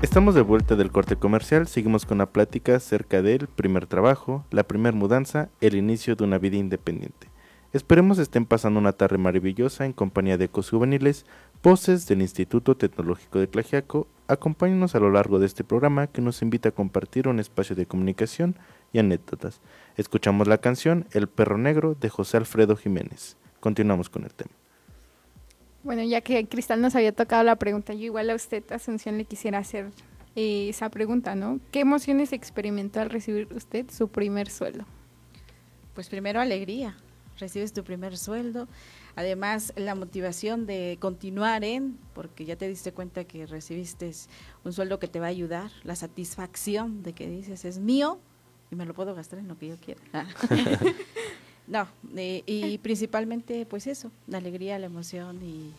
Estamos de vuelta del corte comercial, seguimos con la plática acerca del primer trabajo, la primer mudanza, el inicio de una vida independiente. Esperemos estén pasando una tarde maravillosa en compañía de Ecos Juveniles, voces del Instituto Tecnológico de Tlaxiaco. Acompáñenos a lo largo de este programa que nos invita a compartir un espacio de comunicación y anécdotas. Escuchamos la canción El Perro Negro de José Alfredo Jiménez. Continuamos con el tema. Bueno, ya que Cristal nos había tocado la pregunta, yo igual a usted, Asunción, le quisiera hacer esa pregunta, ¿no? ¿Qué emociones experimentó al recibir usted su primer sueldo? Pues primero alegría, recibes tu primer sueldo, además la motivación de continuar porque ya te diste cuenta que recibiste un sueldo que te va a ayudar, la satisfacción de que dices es mío y me lo puedo gastar en lo que yo quiera. No, y principalmente pues eso, la alegría, la emoción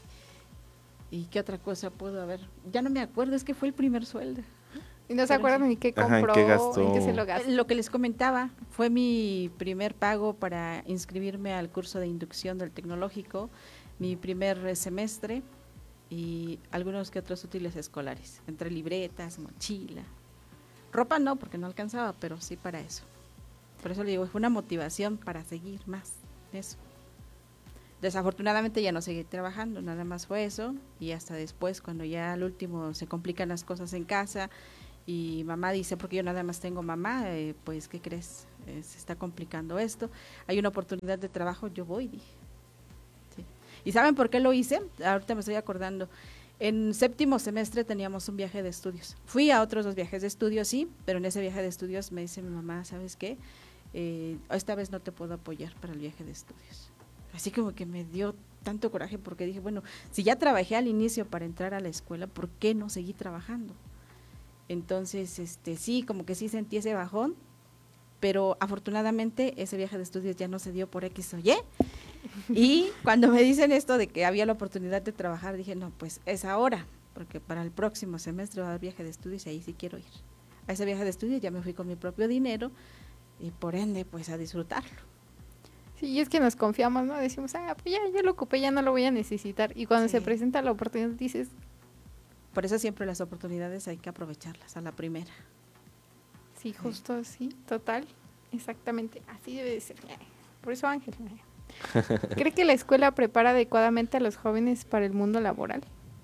y qué otra cosa pudo haber. Ya no me acuerdo, es que fue el primer sueldo. ¿Y no se acuerdan ni qué compró, ¿en qué gastó? en qué se lo gastó? Lo que les comentaba, fue mi primer pago para inscribirme al curso de inducción del tecnológico, mi primer semestre y algunos que otros útiles escolares, entre libretas, mochila. Ropa no, porque no alcanzaba, pero sí para eso. Por eso le digo, fue una motivación para seguir más eso. Desafortunadamente ya no seguí trabajando, nada más fue eso, y hasta después, cuando ya al último se complican las cosas en casa, y mamá dice, porque yo nada más tengo mamá, pues, ¿qué crees? Se está complicando esto, hay una oportunidad de trabajo, yo voy, dije. Sí. ¿Y saben por qué lo hice? Ahorita me estoy acordando. En séptimo semestre teníamos un viaje de estudios. Fui a otros 2 viajes de estudios, sí, pero en ese viaje de estudios me dice mi mamá, ¿sabes qué? Esta vez no te puedo apoyar para el viaje de estudios. Así como que me dio tanto coraje porque dije, bueno, si ya trabajé al inicio para entrar a la escuela, ¿por qué no seguí trabajando? Entonces, sí, como que sí sentí ese bajón, pero afortunadamente ese viaje de estudios ya no se dio por X o Y. Y cuando me dicen esto de que había la oportunidad de trabajar, dije, no, pues es ahora, porque para el próximo semestre va a haber viaje de estudios y ahí sí quiero ir. A ese viaje de estudios ya me fui con mi propio dinero y por ende, pues a disfrutarlo. Sí, y es que nos confiamos, ¿no? Decimos, pues ya lo ocupé, ya no lo voy a necesitar. Y cuando se presenta la oportunidad dices... Por eso siempre las oportunidades hay que aprovecharlas a la primera. Sí, justo, sí, total, exactamente, así debe de ser. Por eso Ángel, ¿cree que la escuela prepara adecuadamente a los jóvenes para el mundo laboral?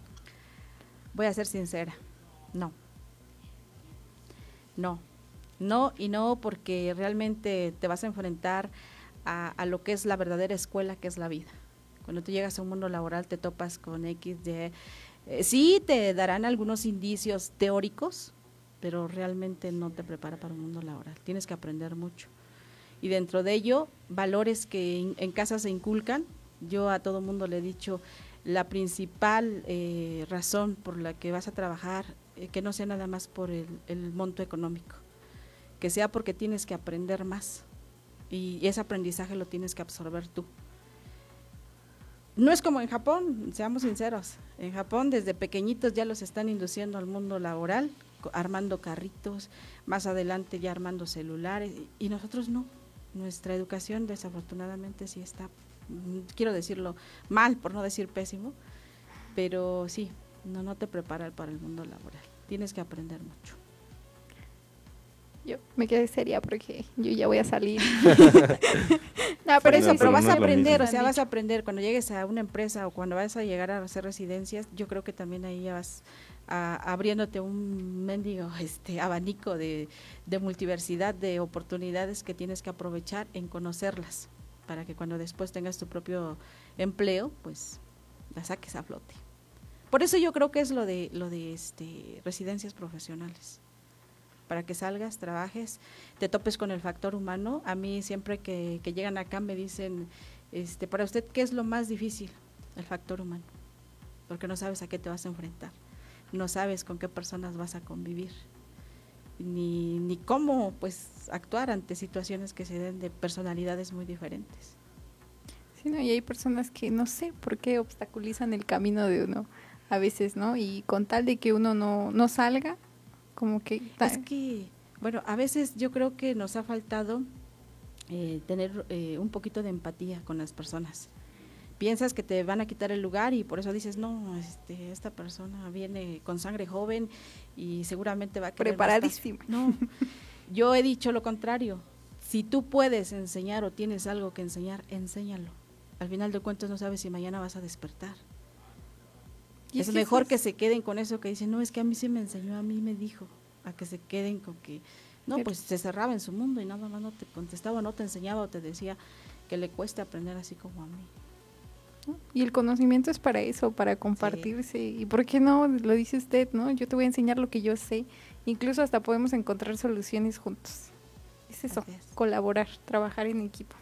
Voy a ser sincera, no. No y no, porque realmente te vas a enfrentar a lo que es la verdadera escuela, que es la vida. Cuando tú llegas a un mundo laboral te topas con X, de sí te darán algunos indicios teóricos, pero realmente no te prepara para un mundo laboral. Tienes que aprender mucho. Y dentro de ello, valores que en casa se inculcan. Yo a todo mundo le he dicho, la principal razón por la que vas a trabajar, que no sea nada más por el monto económico, que sea porque tienes que aprender más y ese aprendizaje lo tienes que absorber tú. No es como en Japón, seamos sinceros, en Japón desde pequeñitos ya los están induciendo al mundo laboral, armando carritos, más adelante ya armando celulares, y nosotros no. Nuestra educación desafortunadamente sí está, quiero decirlo mal, por no decir pésimo, pero sí, no te prepara para el mundo laboral, tienes que aprender mucho. Yo me quedé seria porque yo ya voy a salir. No, pero eso, pero vas no a es lo aprender, mismo. o sea, vas a aprender cuando llegues a una empresa o cuando vas a llegar a hacer residencias, yo creo que también ahí ya vas abriéndote un mendigo abanico de multiversidad de oportunidades que tienes que aprovechar en conocerlas, para que cuando después tengas tu propio empleo, pues la saques a flote. Por eso yo creo que es lo de residencias profesionales. Para que salgas, trabajes, te topes con el factor humano. A mí siempre que llegan acá me dicen, para usted, ¿qué es lo más difícil? El factor humano, porque no sabes a qué te vas a enfrentar, no sabes con qué personas vas a convivir, ni cómo pues actuar ante situaciones que se den de personalidades muy diferentes. Sí, ¿no? Y hay personas que no sé por qué obstaculizan el camino de uno a veces, ¿no? Y con tal de que uno no salga, como que... Es que, bueno, a veces yo creo que nos ha faltado tener un poquito de empatía con las personas. piensas que te van a quitar el lugar y por eso dices, no, esta persona viene con sangre joven y seguramente va a querer preparadísima. No, yo he dicho lo contrario. Si tú puedes enseñar o tienes algo que enseñar, enséñalo. Al final de cuentas no sabes si mañana vas a despertar. Y es mejor que se queden con eso que dicen, no, es que a mí se me enseñó, a mí me dijo, a que se queden con que, no, pues se cerraba en su mundo y nada más no te contestaba, no te enseñaba o te decía que le cueste aprender así como a mí. Y el conocimiento es para eso, para compartirse. ¿Y por qué no? Lo dice usted, ¿no? Yo te voy a enseñar lo que yo sé. Incluso hasta podemos encontrar soluciones juntos. Es eso, colaborar, trabajar en equipo.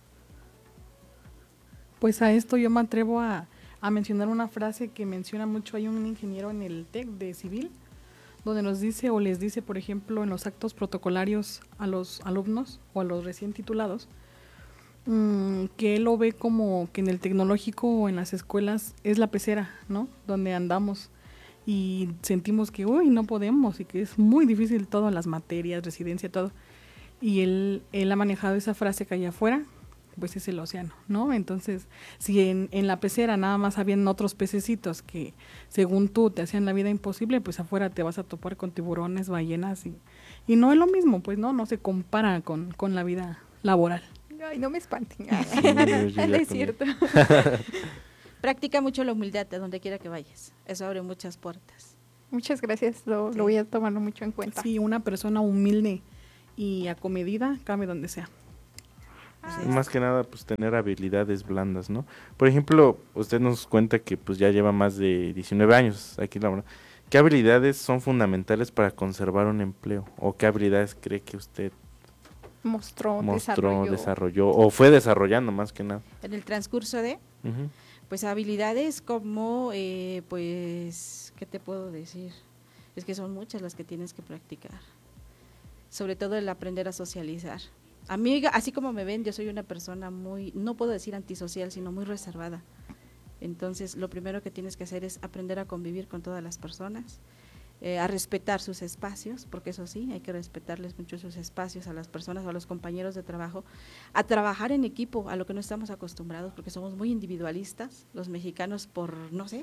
Pues a esto yo me atrevo a mencionar una frase que menciona mucho, hay un ingeniero en el TEC de Civil, donde nos dice o les dice, por ejemplo, en los actos protocolarios a los alumnos o a los recién titulados, que él lo ve como que en el tecnológico o en las escuelas es la pecera, ¿no? Donde andamos y sentimos que, no podemos y que es muy difícil todo, las materias, residencia, todo. Y él ha manejado esa frase que allá afuera, pues es el océano, ¿no? Entonces, si en la pecera nada más habían otros pececitos que según tú te hacían la vida imposible, pues afuera te vas a topar con tiburones, ballenas y no es lo mismo, pues no se compara con la vida laboral. Ay, no me espanten. Sí, No es cierto. Practica mucho la humildad de donde quiera que vayas, eso abre muchas puertas. Muchas gracias, lo voy a tomar mucho en cuenta. Sí, una persona humilde y acomedida cabe donde sea. Más que nada, pues tener habilidades blandas, ¿no? Por ejemplo, usted nos cuenta que pues ya lleva más de 19 años aquí laborando. ¿Qué habilidades son fundamentales para conservar un empleo? ¿O qué habilidades cree que usted mostró, desarrolló o fue desarrollando más que nada? En el transcurso de, pues habilidades como, pues, ¿qué te puedo decir? Es que son muchas las que tienes que practicar. Sobre todo el aprender a socializar. A mí, así como me ven, yo soy una persona muy, no puedo decir antisocial, sino muy reservada. Entonces, lo primero que tienes que hacer es aprender a convivir con todas las personas, a respetar sus espacios, porque eso sí, hay que respetarles mucho sus espacios a las personas, a los compañeros de trabajo, a trabajar en equipo, a lo que no estamos acostumbrados, porque somos muy individualistas, los mexicanos por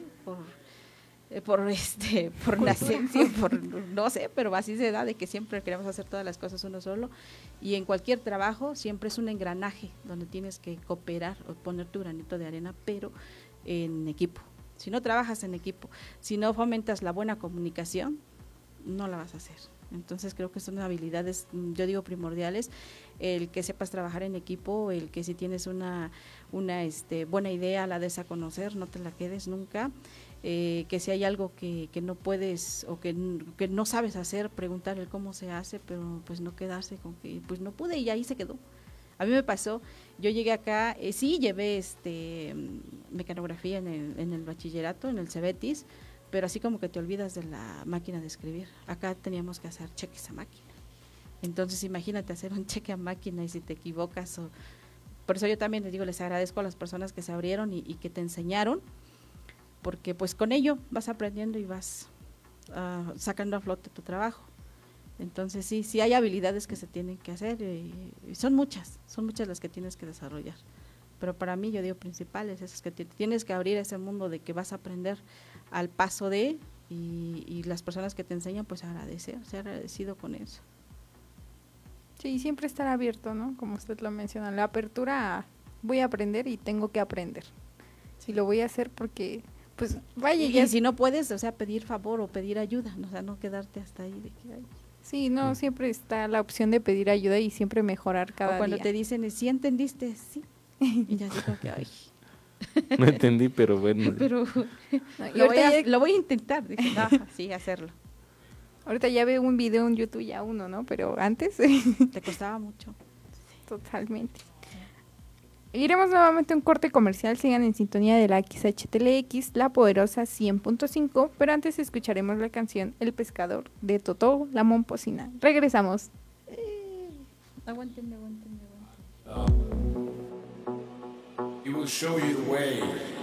nacencia, no sé, pero así se da de que siempre queremos hacer todas las cosas uno solo y en cualquier trabajo siempre es un engranaje donde tienes que cooperar o poner tu granito de arena, pero en equipo. Si no trabajas en equipo, si no fomentas la buena comunicación, no la vas a hacer. Entonces creo que son habilidades, yo digo primordiales, el que sepas trabajar en equipo, el que si tienes una buena idea la des a conocer, no te la quedes nunca. Que si hay algo que no puedes o que no sabes hacer, preguntar el cómo se hace, pero pues no quedarse con que pues no pude y ahí se quedó. A mí me pasó, yo llegué acá, sí llevé mecanografía en el bachillerato, en el Cebetis, pero así como que te olvidas de la máquina de escribir. Acá teníamos que hacer cheques a máquina. Entonces imagínate hacer un cheque a máquina y si te equivocas. Por eso yo también les digo, les agradezco a las personas que se abrieron y que te enseñaron, porque pues con ello vas aprendiendo y vas sacando a flote tu trabajo. Entonces sí hay habilidades que se tienen que hacer y son muchas las que tienes que desarrollar. Pero para mí yo digo principales, esas que tienes que abrir ese mundo de que vas a aprender al paso de y las personas que te enseñan pues ser agradecido con eso. Sí, siempre estar abierto, ¿no? Como usted lo menciona, la apertura, voy a aprender y tengo que aprender. Si lo voy a hacer porque pues vaya y si no puedes, pedir favor o pedir ayuda, no quedarte hasta ahí de que sí, no, siempre está la opción de pedir ayuda y siempre mejorar cada día. O cuando te dicen, ¿sí entendiste? Sí. Y ya digo que, ay. No entendí, pero bueno. Pero lo voy a intentar, dije, sí, hacerlo. Ahorita ya veo un video en YouTube, ya uno, ¿no? Pero antes... Te costaba mucho. Totalmente. Iremos nuevamente a un corte comercial, sigan en sintonía de la XHTLX, la poderosa 100.5, pero antes escucharemos la canción El Pescador de Totó la Momposina. Regresamos. Aguántenme. He will show you the way.